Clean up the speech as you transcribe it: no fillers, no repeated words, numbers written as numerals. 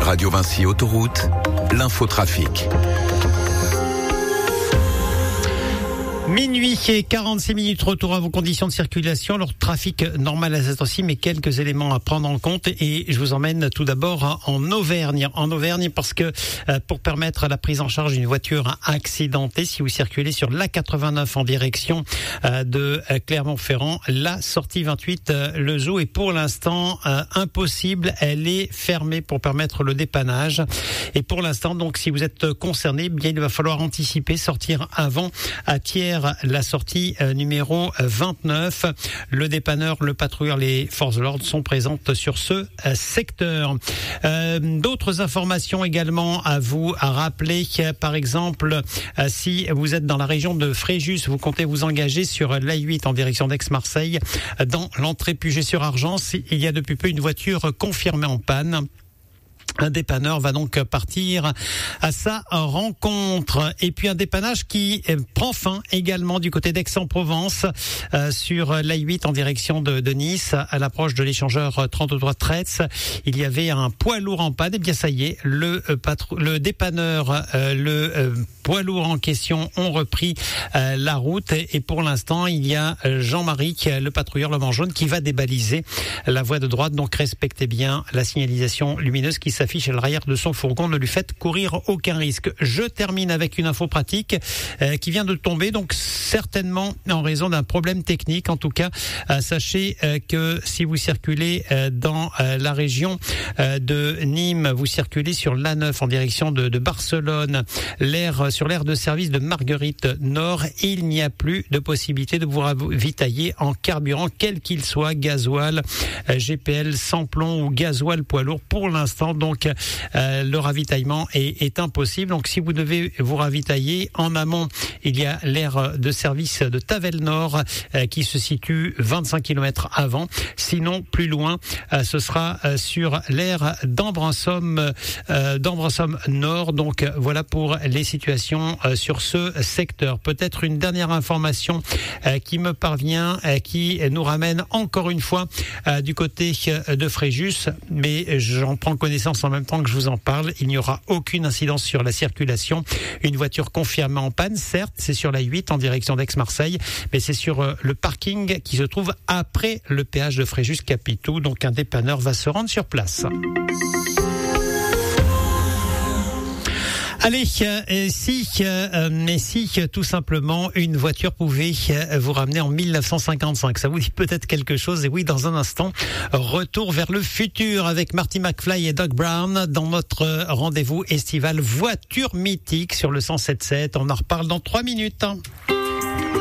Radio Vinci Autoroute, l'infotrafic. Minuit et 46 minutes, retour à vos conditions de circulation. Alors, trafic normal à cette heure-ci, mais quelques éléments à prendre en compte. Et je vous emmène tout d'abord en Auvergne. En Auvergne, parce que pour permettre la prise en charge d'une voiture accidentée, si vous circulez sur l'A89 en direction de Clermont-Ferrand, la sortie 28, le zoo est pour l'instant impossible. Elle est fermée pour permettre le dépannage. Et pour l'instant, donc, si vous êtes concerné, bien, il va falloir anticiper, sortir avant à Thiers, la sortie numéro 29. Le dépanneur, le patrouilleur, les forces de l'ordre sont présentes sur ce secteur. D'autres informations également à vous rappeler. Par exemple, si vous êtes dans la région de Fréjus, vous comptez vous engager sur l'A8 en direction d'Aix-Marseille. Dans l'entrée Puget-sur-Argence, il y a depuis peu une voiture confirmée en panne. Un dépanneur va donc partir à sa rencontre. Et puis un dépannage qui prend fin également du côté d'Aix-en-Provence sur l'A8 en direction de Nice, à l'approche de l'échangeur 33 Tretz. Il y avait un poids lourd en panne. Et bien ça y est, le dépanneur, le poids lourd en question ont repris la route. Et pour l'instant, il y a Jean-Marie, le patrouilleur le jaune, qui va débaliser la voie de droite. Donc respectez bien la signalisation lumineuse qui s'affiche à l'arrière de son fourgon, ne lui faites courir aucun risque. Je termine avec une info pratique qui vient de tomber, donc certainement en raison d'un problème technique. En tout cas, sachez que si vous circulez dans la région de Nîmes, vous circulez sur l'A9 en direction de Barcelone, sur l'aire de service de Marguerite Nord, il n'y a plus de possibilité de vous ravitailler en carburant, quel qu'il soit, gasoil, GPL sans plomb ou gasoil poids lourd. Pour l'instant, donc le ravitaillement est impossible. Donc si vous devez vous ravitailler en amont, il y a l'aire de service de Tavel Nord qui se situe 25 km avant. Sinon, plus loin, ce sera sur l'aire d'Ambrassomme Nord. Donc voilà pour les situations sur ce secteur. Peut-être une dernière information qui me parvient, qui nous ramène encore une fois du côté de Fréjus, mais j'en prends connaissance en même temps que je vous en parle. Il n'y aura aucune incidence sur la circulation. Une voiture confirmée en panne, certes, c'est sur la 8 en direction d'Aix-Marseille, mais c'est sur le parking qui se trouve après le péage de Fréjus-Capitou. Donc un dépanneur va se rendre sur place. Allez, si tout simplement une voiture pouvait vous ramener en 1955, ça vous dit peut-être quelque chose. Et oui, dans un instant, retour vers le futur avec Marty McFly et Doc Brown dans notre rendez-vous estival voiture mythique sur le 107.7. On en reparle dans 3 minutes.